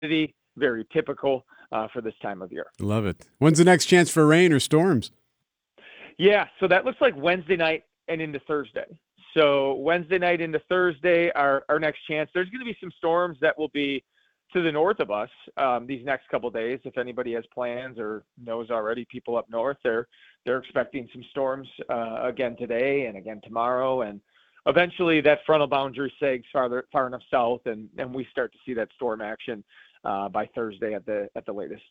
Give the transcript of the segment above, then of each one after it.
very typical for this time of year. Love it. When's the next chance for rain or storms? Yeah, so that looks like Wednesday night and into Thursday. So Wednesday night into Thursday, our next chance. There's going to be some storms that will be to the north of us these next couple of days. If anybody has plans or knows already, people up north, they're expecting some storms again today and again tomorrow, and eventually that frontal boundary sags far enough south, and we start to see that storm action by Thursday at the latest.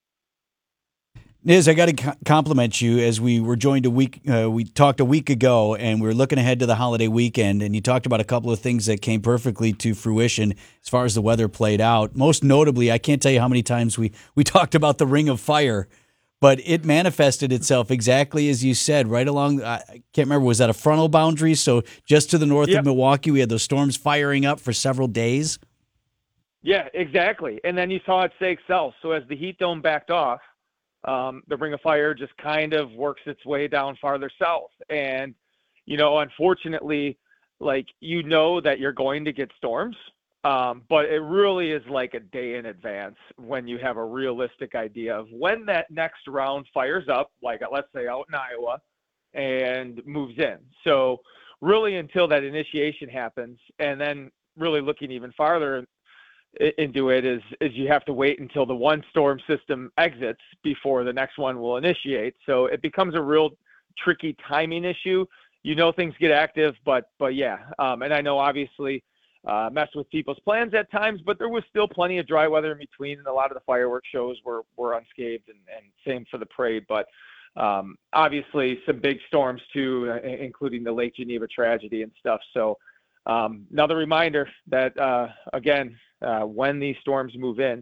Niz, I got to compliment you as we were joined we talked a week ago, and we were looking ahead to the holiday weekend, and you talked about a couple of things that came perfectly to fruition as far as the weather played out. Most notably, I can't tell you how many times we talked about the Ring of Fire, but it manifested itself exactly as you said, right along, I can't remember, was that a frontal boundary? So just to the north of Milwaukee, we had those storms firing up for several days. Yeah, exactly. And then you saw it sag south. So as the heat dome backed off, the Ring of Fire just kind of works its way down farther south. And, unfortunately, that you're going to get storms, but it really is like a day in advance when you have a realistic idea of when that next round fires up, like let's say out in Iowa, and moves in. So really until that initiation happens, and then really looking even farther into it is you have to wait until the one storm system exits before the next one will initiate. So it becomes a real tricky timing issue. Things get active, but yeah. And I know obviously messed with people's plans at times, but there was still plenty of dry weather in between, and a lot of the fireworks shows were unscathed, and same for the parade. But obviously some big storms too, including the Lake Geneva tragedy and stuff. So another reminder that, again, when these storms move in,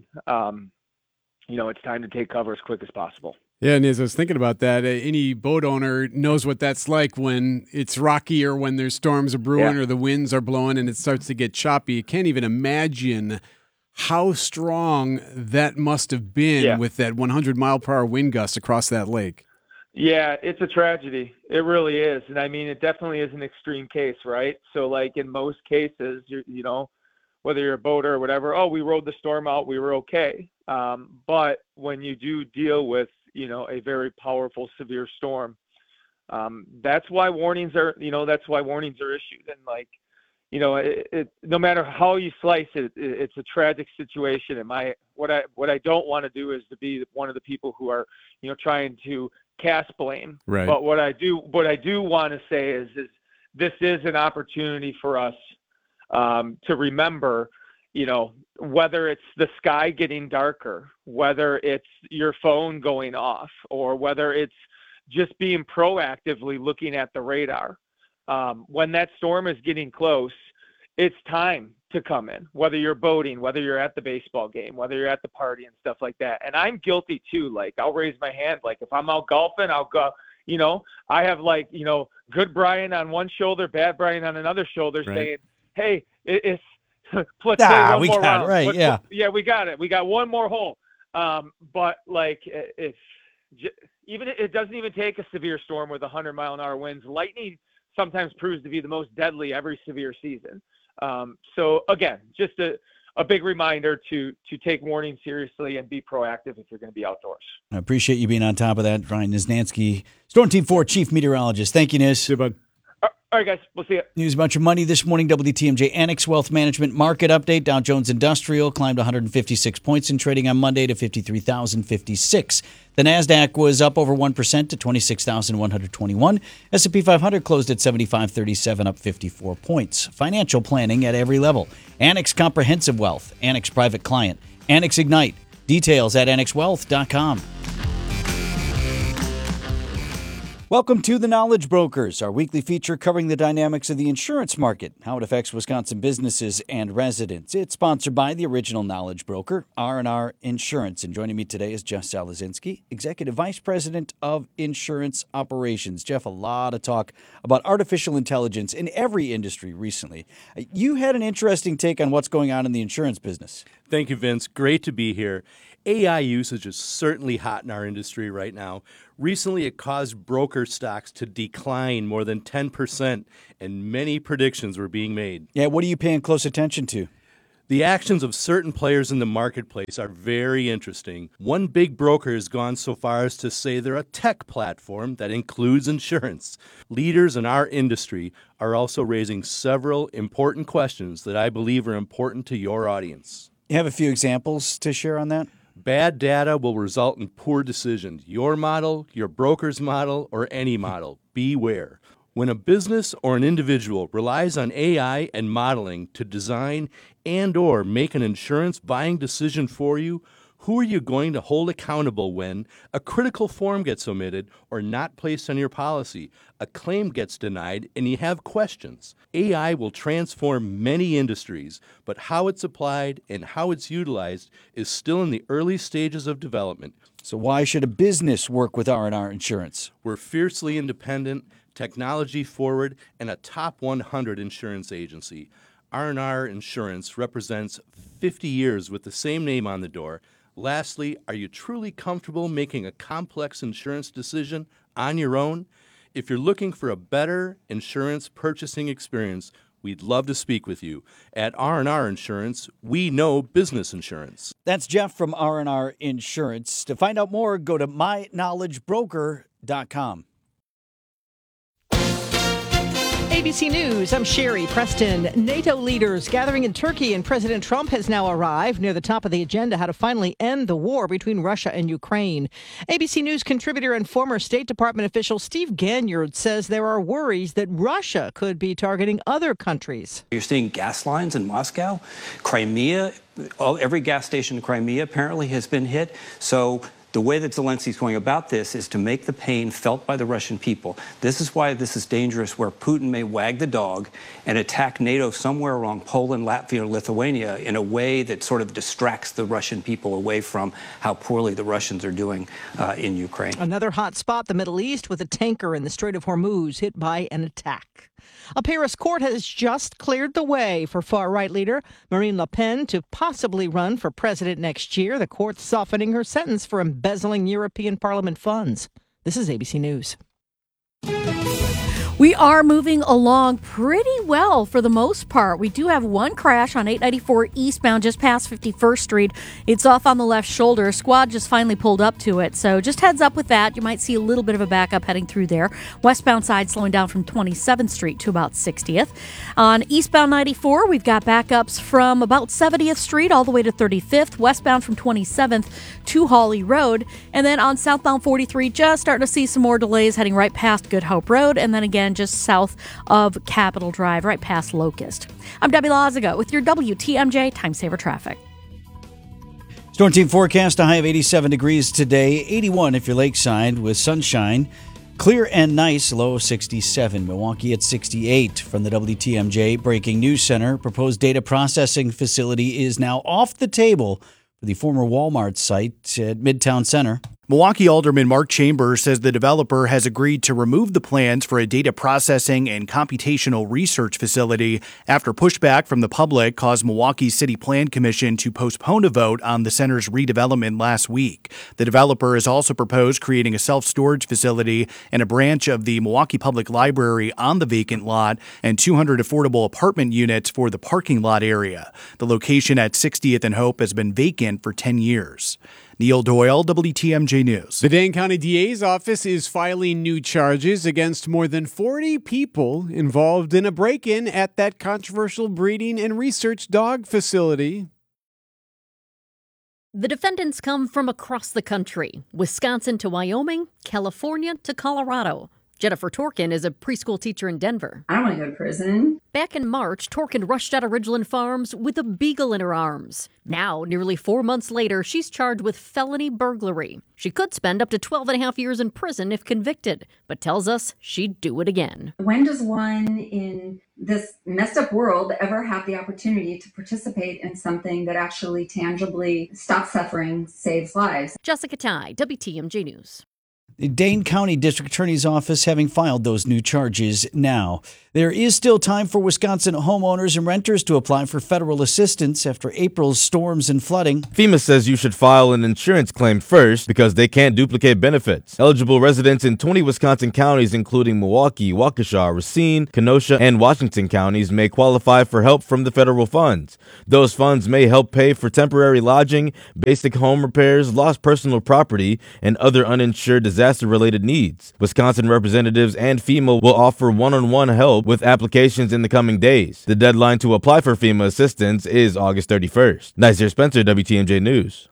it's time to take cover as quick as possible. Yeah, and as I was thinking about that, any boat owner knows what that's like when it's rocky or when there's storms are brewing or the winds are blowing and it starts to get choppy. You can't even imagine how strong that must have been with that 100-mile-per-hour wind gust across that lake. Yeah, it's a tragedy. It really is. And I mean, it definitely is an extreme case, right? So like in most cases, whether you're a boater or whatever, we rode the storm out, we were okay. But when you do deal with, a very powerful, severe storm, that's why warnings are issued. And no matter how you slice it, it's a tragic situation. And what I don't want to do is to be one of the people who are, trying to cast blame. Right. But what I do want to say is this is an opportunity for us to remember, whether it's the sky getting darker, whether it's your phone going off, or whether it's just being proactively looking at the radar. When that storm is getting close, it's time to come in, whether you're boating, whether you're at the baseball game, whether you're at the party and stuff like that. And I'm guilty too. Like, I'll raise my hand. Like, if I'm out golfing, I'll go, I have good Brian on one shoulder, bad Brian on another shoulder, saying, hey, let's play one more round. It, right? Yeah, we got it. We got one more hole. But it doesn't even take a severe storm with 100-mile-an-hour winds. Lightning sometimes proves to be the most deadly every severe season. So again, just a big reminder to take warning seriously and be proactive if you're going to be outdoors. I appreciate you being on top of that, Ryan Niznansky, Storm Team 4 Chief Meteorologist. Thank you, Niz. See you, bud. All right, guys. We'll see you. News about your money this morning. WTMJ Annex Wealth Management Market Update. Dow Jones Industrial climbed 156 points in trading on Monday to 53,056. The NASDAQ was up over 1% to 26,121. S&P 500 closed at 7537, up 54 points. Financial planning at every level. Annex Comprehensive Wealth. Annex Private Client. Annex Ignite. Details at annexwealth.com. Welcome to The Knowledge Brokers, our weekly feature covering the dynamics of the insurance market, how it affects Wisconsin businesses and residents. It's sponsored by the original Knowledge Broker, R&R Insurance. And joining me today is Jeff Salazinski, Executive Vice President of Insurance Operations. Jeff, a lot of talk about artificial intelligence in every industry recently. You had an interesting take on what's going on in the insurance business. Thank you, Vince. Great to be here. AI usage is certainly hot in our industry right now. Recently, it caused broker stocks to decline more than 10%, and many predictions were being made. Yeah, what are you paying close attention to? The actions of certain players in the marketplace are very interesting. One big broker has gone so far as to say they're a tech platform that includes insurance. Leaders in our industry are also raising several important questions that I believe are important to your audience. You have a few examples to share on that? Bad data will result in poor decisions. Your model, your broker's model, or any model. Beware. When a business or an individual relies on AI and modeling to design and or make an insurance buying decision for you, who are you going to hold accountable when a critical form gets omitted or not placed on your policy, a claim gets denied, and you have questions? AI will transform many industries, but how it's applied and how it's utilized is still in the early stages of development. So why should a business work with R&R Insurance? We're fiercely independent, technology forward, and a top 100 insurance agency. R&R Insurance represents 50 years with the same name on the door. Lastly, are you truly comfortable making a complex insurance decision on your own? If you're looking for a better insurance purchasing experience, we'd love to speak with you. At R&R Insurance, we know business insurance. That's Jeff from R&R Insurance. To find out more, go to myknowledgebroker.com. ABC News, I'm Sherry Preston. NATO leaders gathering in Turkey, and President Trump has now arrived. Near the top of the agenda, how to finally end the war between Russia and Ukraine. ABC News contributor and former State Department official Steve Ganyard says there are worries that Russia could be targeting other countries. You're seeing gas lines in Moscow, Crimea. Every gas station in Crimea apparently has been hit. So the way that Zelensky's going about this is to make the pain felt by the Russian people. This is why this is dangerous, where Putin may wag the dog and attack NATO somewhere along Poland, Latvia, or Lithuania in a way that sort of distracts the Russian people away from how poorly the Russians are doing in Ukraine. Another hot spot, the Middle East, with a tanker in the Strait of Hormuz hit by an attack. A Paris court has just cleared the way for far-right leader Marine Le Pen to possibly run for president next year. The court's softening her sentence for embezzling European Parliament funds. This is ABC News. We are moving along pretty well for the most part. We do have one crash on 894 eastbound just past 51st Street. It's off on the left shoulder. Squad just finally pulled up to it. So just heads up with that. You might see a little bit of a backup heading through there. Westbound side slowing down from 27th Street to about 60th. On eastbound 94, we've got backups from about 70th Street all the way to 35th. Westbound from 27th to Hawley Road. And then on southbound 43, just starting to see some more delays heading right past Good Hope Road. And then again, just south of Capitol Drive, right past Locust. I'm Debbie Lazaga with your WTMJ Time Saver Traffic. Storm Team forecast, a high of 87 degrees today, 81 if you're lakeside with sunshine. Clear and nice, low of 67. Milwaukee at 68. From the WTMJ Breaking News Center, proposed data processing facility is now off the table for the former Walmart site at Midtown Center. Milwaukee Alderman Mark Chambers says the developer has agreed to remove the plans for a data processing and computational research facility after pushback from the public caused Milwaukee City Plan Commission to postpone a vote on the center's redevelopment last week. The developer has also proposed creating a self-storage facility and a branch of the Milwaukee Public Library on the vacant lot and 200 affordable apartment units for the parking lot area. The location at 60th and Hope has been vacant for 10 years. Neil Doyle, WTMJ News. The Dane County DA's office is filing new charges against more than 40 people involved in a break-in at that controversial breeding and research dog facility. The defendants come from across the country, Wisconsin to Wyoming, California to Colorado. Jennifer Torkin is a preschool teacher in Denver. I don't want to go to prison. Back in March, Torkin rushed out of Ridgeland Farms with a beagle in her arms. Now, nearly 4 months later, she's charged with felony burglary. She could spend up to 12 and a half years in prison if convicted, but tells us she'd do it again. When does one in this messed up world ever have the opportunity to participate in something that actually tangibly stops suffering, saves lives? Jessica Tai, WTMJ News. The Dane County District Attorney's Office having filed those new charges now. There is still time for Wisconsin homeowners and renters to apply for federal assistance after April's storms and flooding. FEMA says you should file an insurance claim first because they can't duplicate benefits. Eligible residents in 20 Wisconsin counties, including Milwaukee, Waukesha, Racine, Kenosha, and Washington counties, may qualify for help from the federal funds. Those funds may help pay for temporary lodging, basic home repairs, lost personal property, and other uninsured disaster-related needs. Wisconsin representatives and FEMA will offer one-on-one help with applications in the coming days. The deadline to apply for FEMA assistance is August 31st. Nazir Spencer, WTMJ News.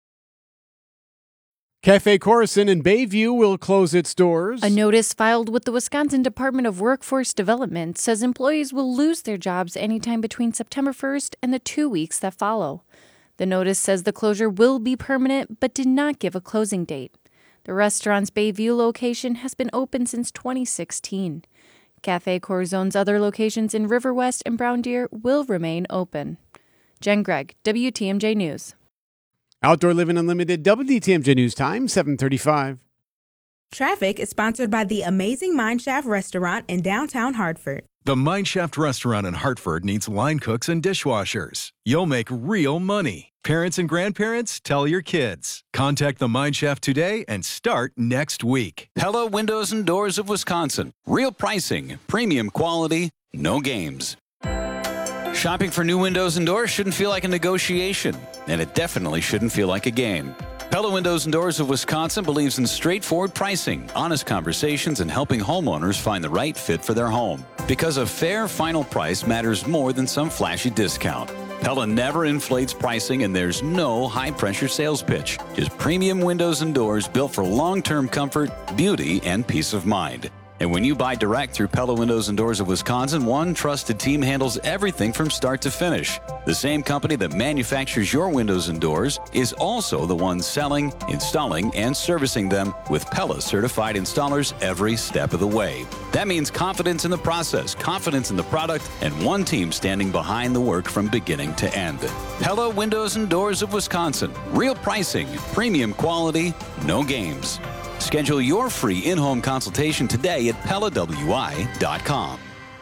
Cafe Coruscant in Bayview will close its doors. A notice filed with the Wisconsin Department of Workforce Development says employees will lose their jobs anytime between September 1st and the 2 weeks that follow. The notice says the closure will be permanent, but did not give a closing date. The restaurant's Bayview location has been open since 2016. Cafe Corazon's other locations in River West and Brown Deer will remain open. Jen Gregg, WTMJ News. Outdoor Living Unlimited, WTMJ News Time, 7:35. Traffic is sponsored by the Amazing Mineshaft Restaurant in downtown Hartford. The Mineshaft Restaurant in Hartford needs line cooks and dishwashers. You'll make real money. Parents and grandparents, tell your kids. Contact the Mineshaft today and start next week. Pella Windows and Doors of Wisconsin. Real pricing, premium quality, no games. Shopping for new windows and doors shouldn't feel like a negotiation, and it definitely shouldn't feel like a game. Pella Windows and Doors of Wisconsin believes in straightforward pricing, honest conversations, and helping homeowners find the right fit for their home. Because a fair final price matters more than some flashy discount. Pella never inflates pricing, and there's no high-pressure sales pitch. Just premium windows and doors built for long-term comfort, beauty, and peace of mind. And when you buy direct through Pella Windows and Doors of Wisconsin, one trusted team handles everything from start to finish. The same company that manufactures your windows and doors is also the one selling, installing, and servicing them with Pella certified installers every step of the way. That means confidence in the process, confidence in the product, and one team standing behind the work from beginning to end. Pella Windows and Doors of Wisconsin. Real pricing, premium quality, no games. Schedule your free in-home consultation today at PellaWI.com.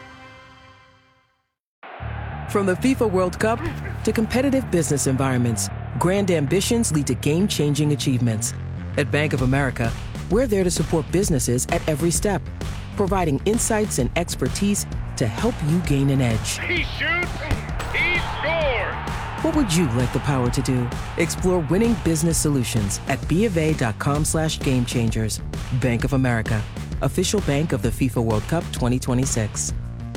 From the FIFA World Cup to competitive business environments, grand ambitions lead to game-changing achievements. At Bank of America, we're there to support businesses at every step, providing insights and expertise to help you gain an edge. He shoots, he scores! What would you like the power to do? Explore winning business solutions at BofA.com/gamechangers. Bank of America, official bank of the FIFA World Cup 2026.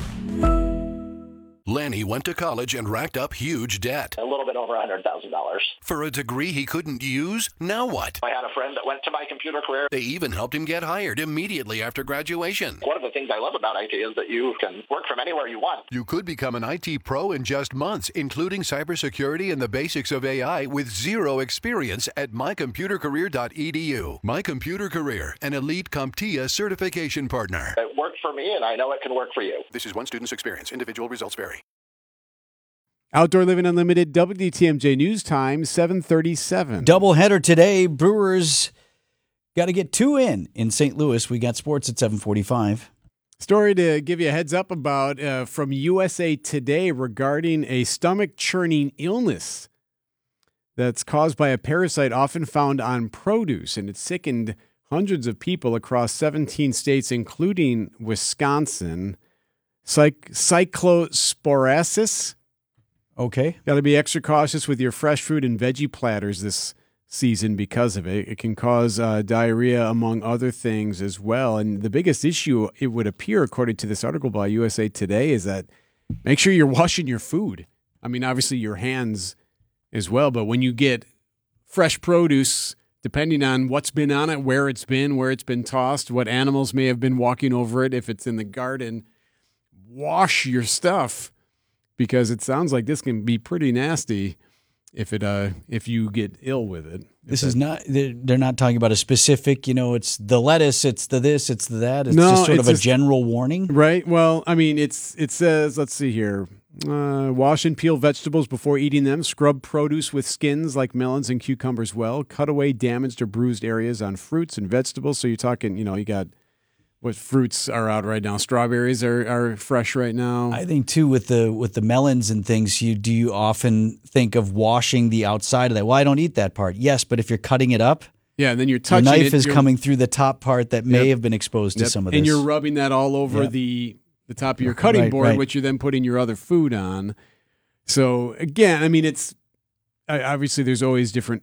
Lanny went to college and racked up huge debt. A little bit over $100,000. For a degree he couldn't use? Now what? I had a friend that went to My Computer Career. They even helped him get hired immediately after graduation. One of the things I love about IT is that you can work from anywhere you want. You could become an IT pro in just months, including cybersecurity and the basics of AI with zero experience at mycomputercareer.edu. My Computer Career, an elite CompTIA certification partner. It worked for me, and I know it can work for you. This is one student's experience. Individual results vary. Outdoor Living Unlimited, WTMJ News Time, 7:37. Doubleheader today. Brewers got to get 2 in St. Louis. We got sports at 7:45. Story to give you a heads up about from USA Today regarding a stomach-churning illness that's caused by a parasite often found on produce, and it sickened hundreds of people across 17 states, including Wisconsin. Cyclosporasis. Okay. Got to be extra cautious with your fresh fruit and veggie platters this season because of it. It can cause diarrhea, among other things, as well. And the biggest issue, it would appear, according to this article by USA Today, is that make sure you're washing your food. I mean, obviously your hands as well, but when you get fresh produce, depending on what's been on it, where it's been tossed, what animals may have been walking over it, if it's in the garden, wash your stuff. Because it sounds like this can be pretty nasty if you get ill with it. This is not, they're not talking about a specific, it's the lettuce, it's the this, it's the that. It's just sort of a general warning. Right. Well, I mean, it says, let's see here. Wash and peel vegetables before eating them. Scrub produce with skins like melons and cucumbers well. Cut away damaged or bruised areas on fruits and vegetables. So you're talking, you got what fruits are out right now. Strawberries are fresh right now. I think too with the melons and things, do you often think of washing the outside of that? Well, I don't eat that part. Yes, but if you're cutting it up, yeah, and then you're touching the knife it, is coming through the top part that may have been exposed to some of this. And you're rubbing that all over the top of your cutting board, which you're then putting your other food on. So again, I mean, it's obviously there's always different